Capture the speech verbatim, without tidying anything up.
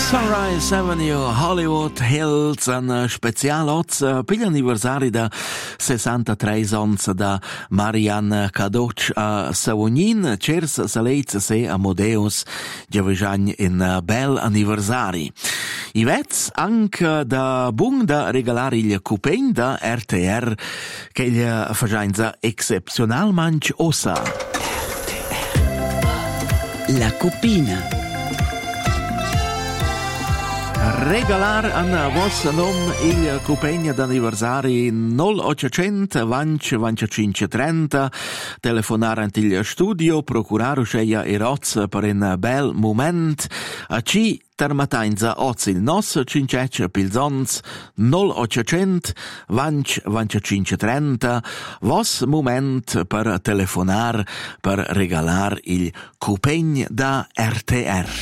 Sunrise Avenue, Hollywood Hills, un special oz per l'anniversario da sessantatré ans da Marianne Cadoc a Savognin. Cers salez se a Modeus giavejagn in bel anniversari. I vets anche da bun da regalar il cupegn da R T R che gli fagianza excepzionalmente ossa. La cupina. Regalar an vostro nome il cupegna d'anniversari null ottocento venti venticinque trenta, telefonare ant il studio, procurare usceia e roz per un bel moment, a ci termatainza oz il nos cincece pilzons null ottocento venti venticinque trenta, vos moment per telefonar per regalar il cupegna da R T R.